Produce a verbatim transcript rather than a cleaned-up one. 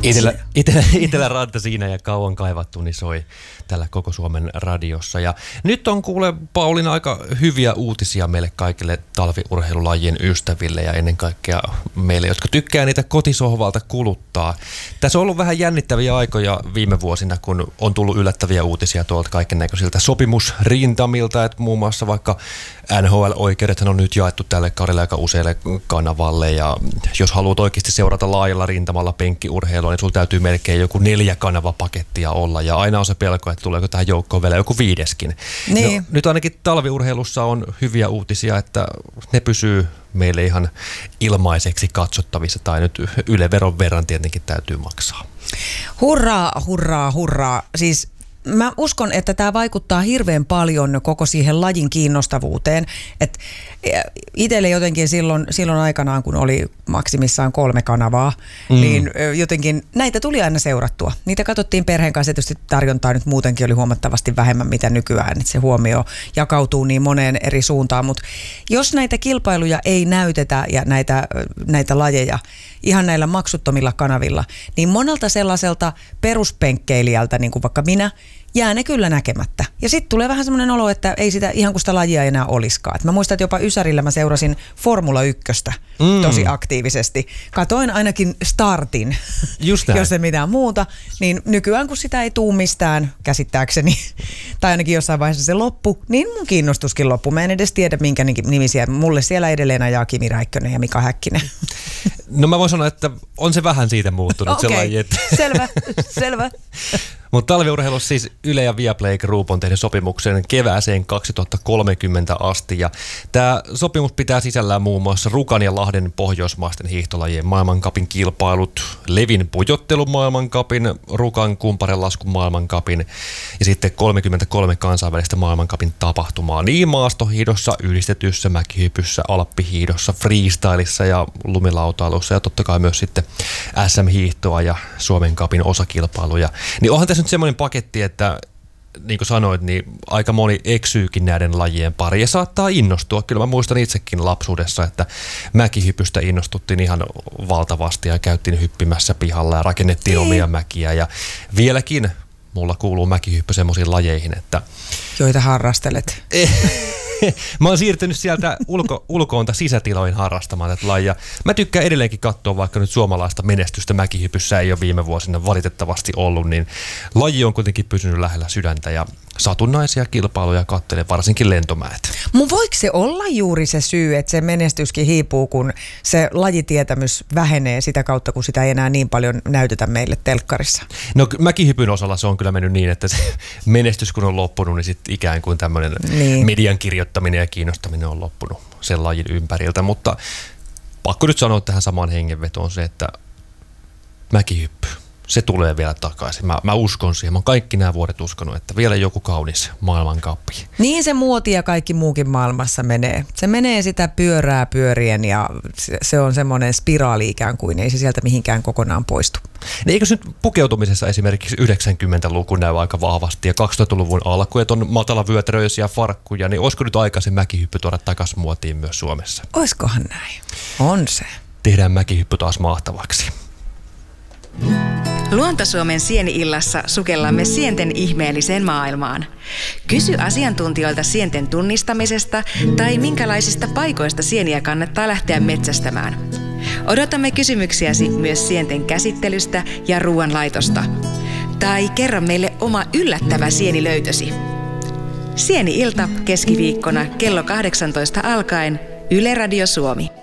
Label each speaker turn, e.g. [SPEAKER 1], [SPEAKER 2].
[SPEAKER 1] Itellä, itellä, itellä ranta siinä ja kauan kaivattu, niin soi tällä koko Suomen radiossa. Ja nyt on kuule Pauliina aika hyviä uutisia meille kaikille talviurheilulajien ystäville ja ennen kaikkea meille, jotka tykkää niitä kotisohvalta kuluttaa. Tässä on ollut vähän jännittäviä aikoja viime vuosina, kun on tullut yllättäviä uutisia tuolta kaikennäköisiltä sopimusrintamilta, että muun muassa vaikka N H L-oikeudethan on nyt jaettu tälle kaudelle aika useille kanavalle ja jos haluat oikeasti seurata laajalla rintamalla penkkiurheilua, niin sulla täytyy melkein joku neljä kanavapakettia olla ja aina on se pelko, että tuleeko tähän joukkoon vielä joku viideskin. Niin. No, nyt ainakin talviurheilussa on hyviä uutisia, että ne pysyy meille ihan ilmaiseksi katsottavissa tai nyt Yle-veron verran tietenkin täytyy maksaa.
[SPEAKER 2] Hurraa, hurraa, hurraa. Siis mä uskon, että tämä vaikuttaa hirveän paljon koko siihen lajin kiinnostavuuteen. Et itselle jotenkin silloin, silloin aikanaan, kun oli maksimissaan kolme kanavaa, mm. niin jotenkin näitä tuli aina seurattua. Niitä katsottiin perheen kanssa, tietysti tarjontaa nyt muutenkin oli huomattavasti vähemmän mitä nykyään, että se huomio jakautuu niin moneen eri suuntaan. Mutta jos näitä kilpailuja ei näytetä ja näitä, näitä lajeja ihan näillä maksuttomilla kanavilla, niin monelta sellaiselta peruspenkkeilijältä, niin kuin vaikka minä, jää ne kyllä näkemättä. Ja sitten tulee vähän semmoinen olo, että ei sitä ihan kuin sitä lajia enää olisikaan. Et mä muistan, että jopa Ysärillä mä seurasin Formula ykköstä mm. tosi aktiivisesti. Katoin ainakin startin, jos ei mitään muuta. Niin nykyään kun sitä ei tuu mistään käsittääkseni, tai ainakin jossain vaiheessa se loppu, niin mun kiinnostuskin loppu. Mä en edes tiedä minkä nimisiä. Mulle siellä edelleen ajaa Kimi Räikkönen ja Mika Häkkinen.
[SPEAKER 1] No mä voin sanoa, että on se vähän siitä muuttunut.
[SPEAKER 2] Okei,
[SPEAKER 1] okay. Se laji, että...
[SPEAKER 2] selvä, selvä.
[SPEAKER 1] Mutta talviurheilussa siis Yle ja Viaplay Group on tehnyt sopimuksen kevääseen kaksituhattakolmekymmentä asti. Ja tämä sopimus pitää sisällään muun muassa Rukan ja Lahden pohjoismaisten hiihtolajien maailmancupin kilpailut, Levin pujottelun maailmancupin, Rukan kumparenlaskun maailmancupin ja sitten kolmekymmentäkolme kansainvälistä maailmancupin tapahtumaa niin maastohiidossa, ylistetyssä, mäkihypyssä, alppihiidossa, freestylissa ja lumilautailussa ja totta kai myös sitten S M-hiihtoa ja Suomen cupin osakilpailuja. Niin onhan tässä nyt semmoinen paketti, että niin kuin sanoit, niin aika moni eksyykin näiden lajien pari ja saattaa innostua. Kyllä mä muistan itsekin lapsuudessa, että mäkihypystä innostuttiin ihan valtavasti ja käytiin hyppimässä pihalla ja rakennettiin Ei. omia mäkiä. Ja vieläkin mulla kuuluu mäkihyppy semmoisiin lajeihin, että...
[SPEAKER 2] Joita harrastelet.
[SPEAKER 1] Mä oon siirtynyt sieltä ulko, ulkoonta sisätiloihin harrastamaan tätä lajia. Mä tykkään edelleenkin katsoa, vaikka nyt suomalaista menestystä mäkihypyssä ei ole viime vuosina valitettavasti ollut, niin laji on kuitenkin pysynyt lähellä sydäntä ja satunnaisia kilpailuja katselen, varsinkin lentomäet.
[SPEAKER 2] Mun voiko se olla juuri se syy, että se menestyskin hiipuu, kun se lajitietämys vähenee sitä kautta, kun sitä ei enää niin paljon näytetä meille telkkarissa?
[SPEAKER 1] No mäkihypyn osalla se on kyllä mennyt niin, että se menestys kun on loppunut, niin sitten ikään kuin tämmöinen niin. median kirjoittaminen ja kiinnostaminen on loppunut sen lajin ympäriltä, mutta pakko nyt sanoa tähän samaan hengenvetoon se, että mäkihyppy, se tulee vielä takaisin. Mä, mä uskon siihen. Mä oon kaikki nämä vuodet uskonut, että vielä joku kaunis maailmankappi.
[SPEAKER 2] Niin se muoti ja kaikki muukin maailmassa menee. Se menee sitä pyörää pyörien ja se, se on semmoinen spiraali ikään kuin. Ei se sieltä mihinkään kokonaan poistu.
[SPEAKER 1] Niin eikö nyt pukeutumisessa esimerkiksi yhdeksänkymmentäluku näy aika vahvasti ja kaksituhattaluvun alku, että on matalavyötäröisiä farkkuja, niin olisiko nyt aikaisin mäkihyppy tuoda takaisin muotiin myös Suomessa?
[SPEAKER 2] Oiskohan näin? On se.
[SPEAKER 1] Tehdään mäkihyppy taas mahtavaksi.
[SPEAKER 3] Luontosuomen Sieni-illassa sukellamme sienten ihmeelliseen maailmaan. Kysy asiantuntijoilta sienten tunnistamisesta tai minkälaisista paikoista sieniä kannattaa lähteä metsästämään. Odotamme kysymyksiäsi myös sienten käsittelystä ja ruoanlaitosta. Tai kerro meille oma yllättävä sienilöytösi. Sieni-ilta keskiviikkona kello kahdeksantoista alkaen Yle Radio Suomi.